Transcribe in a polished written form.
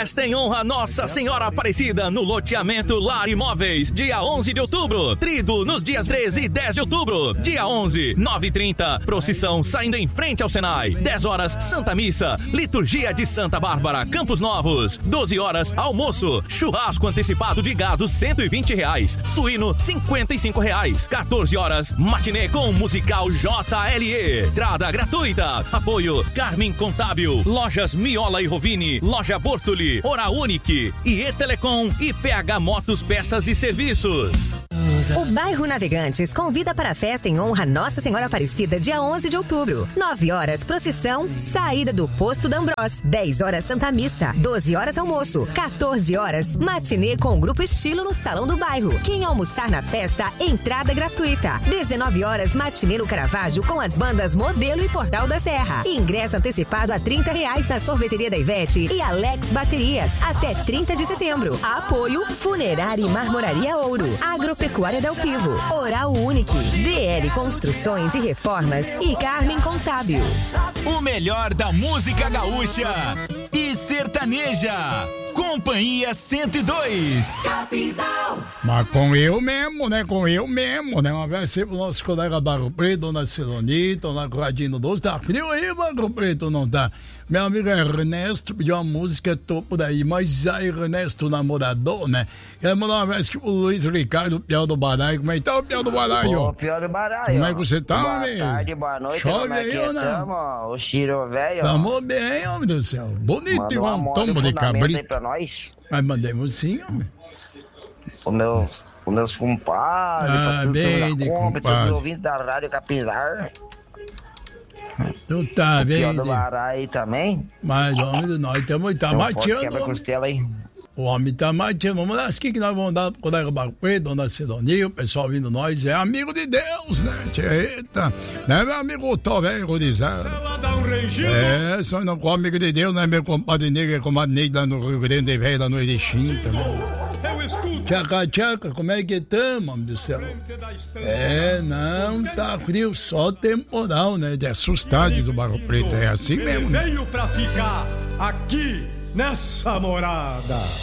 Festa em honra Nossa Senhora Aparecida no loteamento Lar Imóveis, dia 11 de outubro. Trido nos dias 13 e 10 de outubro. Dia 11, 9h30, procissão saindo em frente ao Senai. 10 horas, Santa Missa, liturgia de Santa Bárbara, Campos Novos. 12 horas, almoço, churrasco antecipado de gado R$120, suíno R$55. 14 horas, matinê com musical JLE. Entrada gratuita. Apoio Carmen Contábil, Lojas Miola e Rovini, Loja Bortoli, Hora Unique, IE Telecom e PH Motos Peças e Serviços. O Bairro Navegantes convida para a festa em honra Nossa Senhora Aparecida, dia 11 de outubro. 9 horas, procissão, saída do Posto da Ambrós. 10 horas, Santa Missa. 12 horas, almoço. 14 horas, matinê com o Grupo Estilo no Salão do Bairro. Quem almoçar na festa, entrada gratuita. 19 horas, matinê no Caravaggio com as bandas Modelo e Portal da Serra. Ingresso antecipado a R$30 na Sorveteria da Ivete e Alex Baterias, até 30 de setembro. Apoio Funerária e Marmoraria Ouro, Agropecuária Del Pivo, Oral Unique, DL Construções e Reformas e Carmen Contábil. O melhor da música gaúcha e sertaneja. Companhia 102. Capinzal. Mas com eu mesmo, né? Uma vez sempre o nosso colega Barro Preto, Dona Silonita, Dona Cladinho Doce, tá frio aí, Barro Preto, não tá? Meu amigo Ernesto pediu uma música topo daí, mas aí Ernesto, namorador, né? Ele mandou uma vez que o Luiz Ricardo, o Piau do Baraio. Como é que tá o Piau do Baraio? Ô, Piau do Baraio. Como é que você tá, boa amigo? Boa tarde, boa noite. Chove aí ou não? O Chiro, velho. Tamo bem, homem do céu. Bonito, igual um tombo de cabrito. Pra nós. Mas mandemos sim, homem. Os meus compadres, bem de compadre. Todos os ouvintes da Rádio Capinzal. Tu tá bem. O Piau do Baraio aí também. Mas, homem, nós estamos mateando. Quebra-costela aí. O homem tá mateando. Vamos lá, aqui que nós vamos dar pro colega Barro Preto, Dona Sidonia, o pessoal vindo nós, é amigo de Deus, né? Eita, né, meu amigo Tó, velho, rodizado. Só não com amigo de Deus, né, meu compadre negro, é comadre negro lá no Rio Grande, velho, lá no Erechim também. Tchaca, como é que tá, homem do céu? Não, tá frio, só temporal, né, de assustar, diz o Barro Preto, é assim mesmo. Veio pra ficar aqui nessa morada.